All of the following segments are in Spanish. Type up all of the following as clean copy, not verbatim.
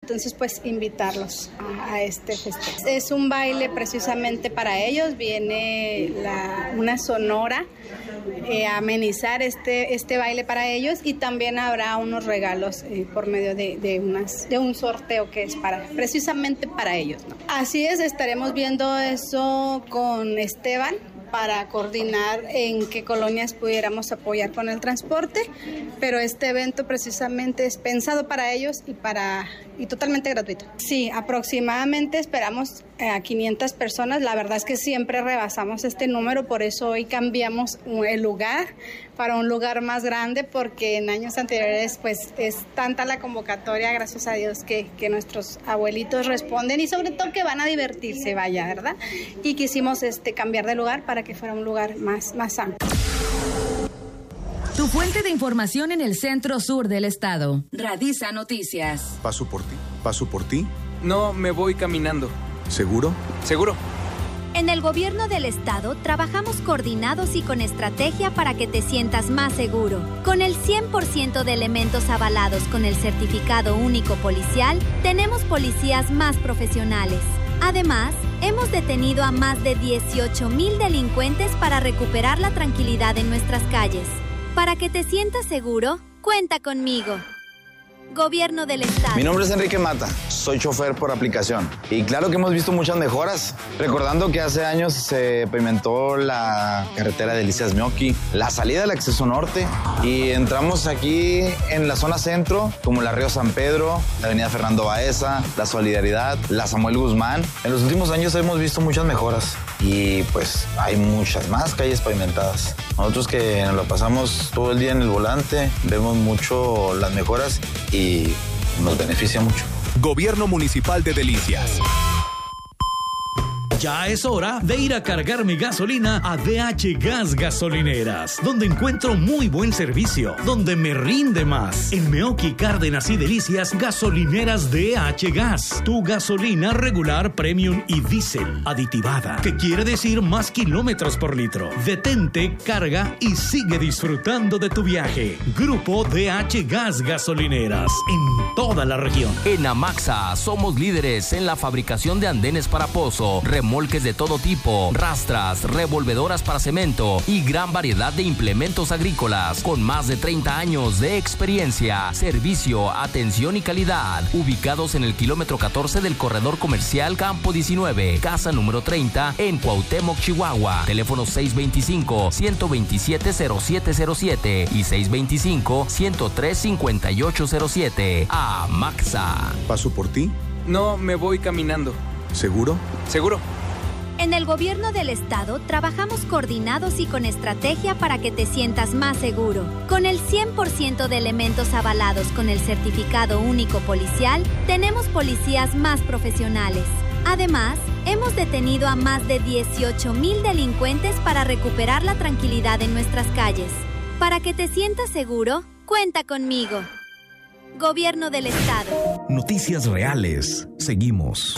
entonces pues invitarlos a este festejo. Es un baile precisamente para ellos, viene una sonora a amenizar este baile para ellos, y también habrá unos regalos por medio de un sorteo que es precisamente para ellos, ¿no? Así es, estaremos viendo eso con Esteban para coordinar en qué colonias pudiéramos apoyar con el transporte, pero este evento precisamente es pensado para ellos y totalmente gratuito. Sí, aproximadamente esperamos a 500 personas. La verdad es que siempre rebasamos este número, por eso hoy cambiamos el lugar para un lugar más grande, porque en años anteriores pues es tanta la convocatoria, gracias a Dios, que nuestros abuelitos responden, y sobre todo que van a divertirse, vaya, ¿verdad? Y quisimos cambiar de lugar para que fuera un lugar más amplio. Tu fuente de información en el centro sur del estado. Radisa Noticias. ¿Paso por ti? ¿Paso por ti? No, me voy caminando. ¿Seguro? Seguro. En el gobierno del estado trabajamos coordinados y con estrategia para que te sientas más seguro. Con el 100% de elementos avalados con el certificado único policial, tenemos policías más profesionales. Además, hemos detenido a más de 18,000 delincuentes para recuperar la tranquilidad en nuestras calles. Para que te sientas seguro, cuenta conmigo. Gobierno del Estado. Mi nombre es Enrique Mata, soy chofer por aplicación. Y claro que hemos visto muchas mejoras. Recordando que hace años se pavimentó la carretera de Delicias-Meoqui, la salida del acceso norte, y entramos aquí en la zona centro, como la Río San Pedro, la avenida Fernando Baeza, la Solidaridad, la Samuel Guzmán. En los últimos años hemos visto muchas mejoras y pues hay muchas más calles pavimentadas. Nosotros que nos la pasamos todo el día en el volante, vemos mucho las mejoras y nos beneficia mucho. Gobierno Municipal de Delicias. Ya es hora de ir a cargar mi gasolina a DH Gas Gasolineras, donde encuentro muy buen servicio, donde me rinde más. En Meoqui, Cárdenas y Delicias, gasolineras DH Gas. Tu gasolina regular, premium y diésel, aditivada, que quiere decir más kilómetros por litro. Detente, carga y sigue disfrutando de tu viaje. Grupo DH Gas Gasolineras, en toda la región. En Amaxa somos líderes en la fabricación de andenes para pozo, remolques de todo tipo, rastras, revolvedoras para cemento y gran variedad de implementos agrícolas con más de 30 años de experiencia, servicio, atención y calidad. Ubicados en el kilómetro 14 del corredor comercial Campo 19, casa número 30 en Cuauhtémoc, Chihuahua. Teléfono 625-127-0707 y 625-103-5807. Amaxa. ¿Paso por ti? No, me voy caminando. ¿Seguro? Seguro. En el gobierno del estado trabajamos coordinados y con estrategia para que te sientas más seguro. Con el 100% de elementos avalados con el certificado único policial, tenemos policías más profesionales. Además, hemos detenido a más de 18,000 delincuentes para recuperar la tranquilidad en nuestras calles. Para que te sientas seguro, cuenta conmigo. Gobierno del Estado. Noticias reales. Seguimos.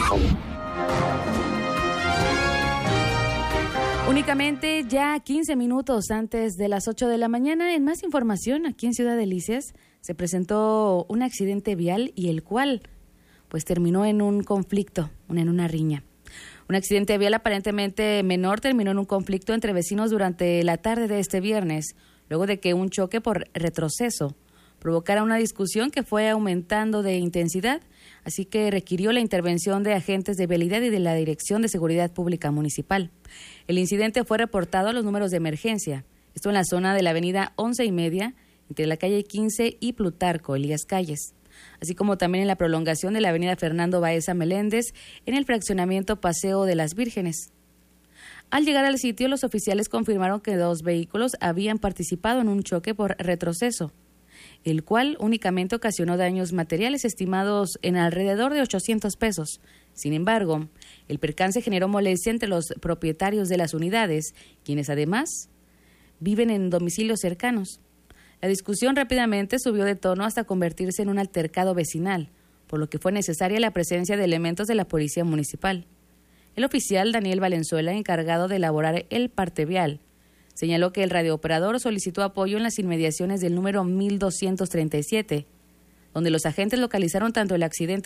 Únicamente ya 15 minutos antes de las 8 de la mañana, en más información, aquí en Ciudad Delicias se presentó un accidente vial y el cual pues terminó en un conflicto, en una riña. Un accidente vial aparentemente menor terminó en un conflicto entre vecinos durante la tarde de este viernes, luego de que un choque por retroceso provocara una discusión que fue aumentando de intensidad, así que requirió la intervención de agentes de vialidad y de la Dirección de Seguridad Pública Municipal. El incidente fue reportado a los números de emergencia, esto en la zona de la avenida 11 y media, entre la calle 15 y Plutarco, Elías Calles, así como también en la prolongación de la avenida Fernando Baeza Meléndez, en el fraccionamiento Paseo de las Vírgenes. Al llegar al sitio, los oficiales confirmaron que 2 vehículos habían participado en un choque por retroceso, el cual únicamente ocasionó daños materiales estimados en alrededor de 800 pesos. Sin embargo, el percance generó molestia entre los propietarios de las unidades, quienes además viven en domicilios cercanos. La discusión rápidamente subió de tono hasta convertirse en un altercado vecinal, por lo que fue necesaria la presencia de elementos de la Policía Municipal. El oficial Daniel Valenzuela, encargado de elaborar el parte vial, señaló que el radiooperador solicitó apoyo en las inmediaciones del número 1237, donde los agentes localizaron tanto el accidente